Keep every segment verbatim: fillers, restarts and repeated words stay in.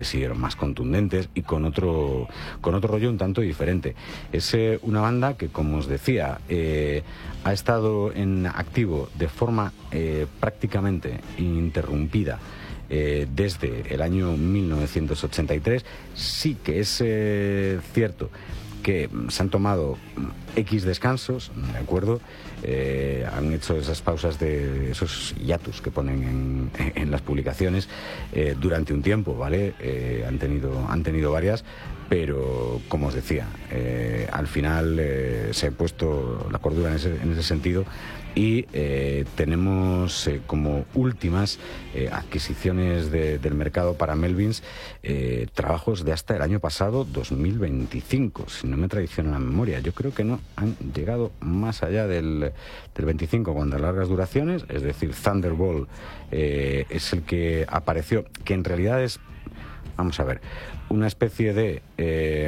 siguieron más contundentes y con otro, con otro rollo un tanto diferente. Es eh, una banda que, como os decía, eh, ha estado en activo de forma eh, prácticamente ininterrumpida Eh, desde el año mil novecientos ochenta y tres. Sí que es eh, cierto que se han tomado X descansos, ¿de acuerdo? Eh, han hecho esas pausas, de esos hiatus que ponen en, en las publicaciones eh, durante un tiempo, ¿vale? Eh, han tenido, han tenido varias, pero como os decía, eh, al final eh, se ha puesto la cordura en ese, en ese sentido. Y eh, tenemos eh, como últimas eh, adquisiciones de, del mercado para Melvins eh, trabajos de hasta el año pasado, dos mil veinticinco, si no me traiciona la memoria. Yo creo que no han llegado más allá del, del veinticinco cuando a largas duraciones, es decir, Thunderbolt eh, es el que apareció, que en realidad es, vamos a ver, una especie de... Eh,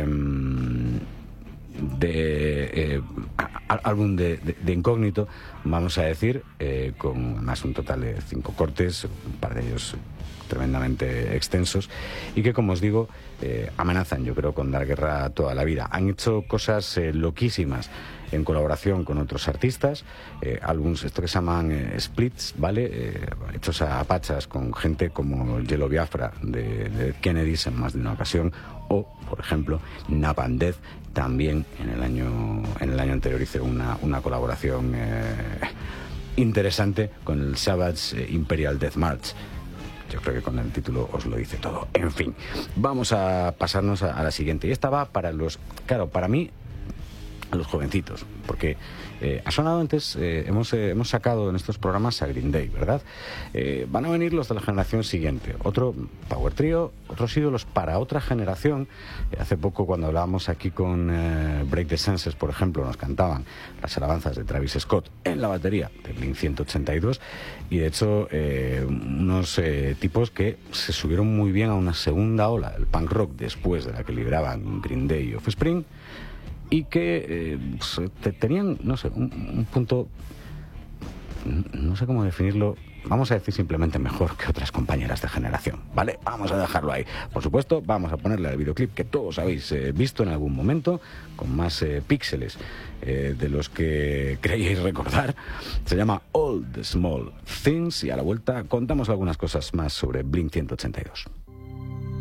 de eh, álbum de, de, de incógnito, vamos a decir, eh, con más un total de cinco cortes, un par de ellos tremendamente extensos, y que, como os digo, eh, amenazan, yo creo, con dar guerra toda la vida. Han hecho cosas eh, loquísimas en colaboración con otros artistas, eh, álbums, esto que se llaman eh, splits, ¿vale? Eh, hechos a pachas con gente como Yellow Biafra de, de Kennedys en más de una ocasión, o, por ejemplo, Napalm Death, también en el año, en el año anterior hice una, una colaboración eh, interesante con el Savage Imperial Death March. Yo creo que con el título os lo dice todo. En fin, vamos a pasarnos a, a la siguiente. Y esta va para los, claro, para mí, a los jovencitos, porque eh, ha sonado antes, eh, hemos, eh, hemos sacado en estos programas a Green Day, ¿verdad? Eh, van a venir los de la generación siguiente, otro power trio, otros ídolos para otra generación. Eh, hace poco, cuando hablábamos aquí con eh, Break the Senses, por ejemplo, nos cantaban las alabanzas de Travis Scott en la batería de Blink ciento ochenta y dos, y de hecho eh, unos eh, tipos que se subieron muy bien a una segunda ola del punk rock después de la que lideraban Green Day y Offspring, y que eh, te, tenían, no sé, un, un punto, no sé cómo definirlo, vamos a decir simplemente mejor que otras compañeras de generación, ¿vale? Vamos a dejarlo ahí. Por supuesto, vamos a ponerle el videoclip que todos habéis eh, visto en algún momento, con más eh, píxeles eh, de los que creíais recordar. Se llama All the Small Things, y a la vuelta contamos algunas cosas más sobre Blink ciento ochenta y dos.